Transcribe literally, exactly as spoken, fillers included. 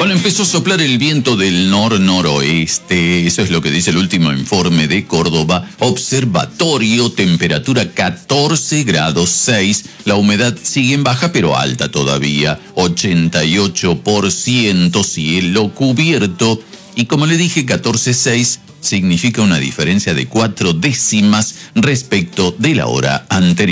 Bueno, empezó a soplar el viento del nor-noroeste. Eso es lo que dice el último informe de Córdoba Observatorio. Temperatura catorce grados seis. La humedad sigue en baja, pero alta todavía. ochenta y ocho por ciento. Cielo cubierto. Y como le dije, catorce seis significa una diferencia de cuatro décimas respecto de la hora anterior.